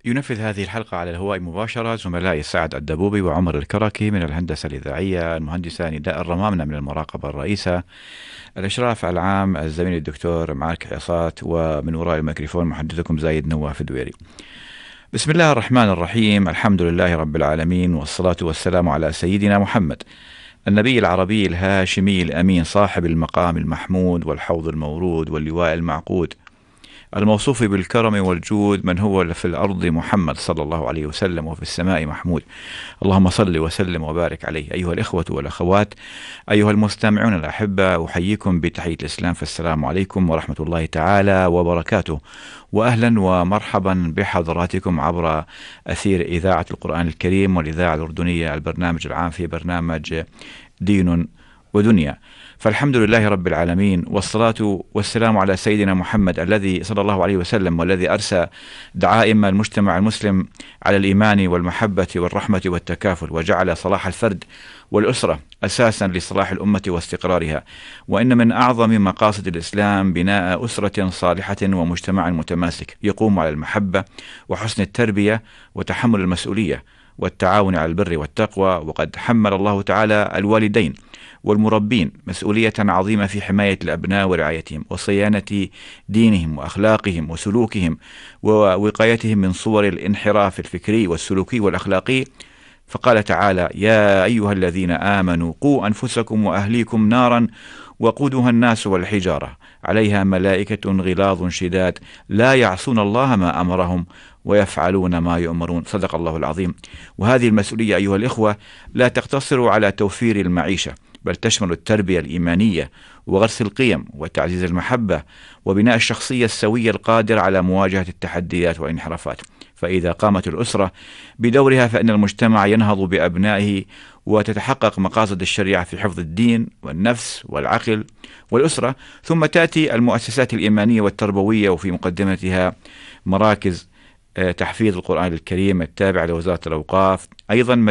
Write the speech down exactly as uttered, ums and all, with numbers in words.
ينفذ هذه الحلقة على الهواء مباشرة زملائي سعد الدبوبي وعمر الكركي من الهندسة الإذاعية، المهندسة نداء الرمامنة من المراقبة الرئيسة، الإشراف العام الزميل الدكتور معارك عصات، ومن وراء الميكروفون محدثكم زايد نواف الدويري. بسم الله الرحمن الرحيم، الحمد لله رب العالمين، والصلاة والسلام على سيدنا محمد النبي العربي الهاشمي الأمين، صاحب المقام المحمود والحوض المورود واللواء المعقود، الموصوف بالكرم والجود، من هو في الأرض محمد صلى الله عليه وسلم وفي السماء محمود. اللهم صل وسلم وبارك عليه. أيها الإخوة والأخوات، أيها المستمعون الأحبة، أحييكم بتحية الإسلام، فالسلام عليكم ورحمة الله تعالى وبركاته، وأهلا ومرحبا بحضراتكم عبر أثير إذاعة القرآن الكريم والإذاعة الأردنية، البرنامج العام في برنامج دين ودنيا. فالحمد لله رب العالمين، والصلاة والسلام على سيدنا محمد الذي صلى الله عليه وسلم، والذي أرسى دعائم المجتمع المسلم على الإيمان والمحبة والرحمة والتكافل، وجعل صلاح الفرد والأسرة أساسا لصلاح الأمة واستقرارها. وإن من أعظم مقاصد الإسلام بناء أسرة صالحة ومجتمع متماسك يقوم على المحبة وحسن التربية وتحمل المسؤولية والتعاون على البر والتقوى. وقد حمل الله تعالى الوالدين والمربين مسؤولية عظيمة في حماية الأبناء ورعايتهم وصيانة دينهم وأخلاقهم وسلوكهم ووقايتهم من صور الانحراف الفكري والسلوكي والأخلاقي. فقال تعالى: يا أيها الذين آمنوا قوا أنفسكم وأهليكم نارا وقودها الناس والحجارة عليها ملائكة غلاظ شداد لا يعصون الله ما أمرهم ويفعلون ما يؤمرون. صدق الله العظيم. وهذه المسؤولية أيها الإخوة لا تقتصر على توفير المعيشة، بل تشمل التربية الإيمانية وغرس القيم وتعزيز المحبة وبناء الشخصية السوية القادرة على مواجهة التحديات والانحرافات. فإذا قامت الأسرة بدورها فإن المجتمع ينهض بأبنائه، وتتحقق مقاصد الشريعة في حفظ الدين والنفس والعقل والأسرة. ثم تأتي المؤسسات الإيمانية والتربوية، وفي مقدمتها مراكز تحفيظ القرآن الكريم التابعة لوزارة الأوقاف، أيضا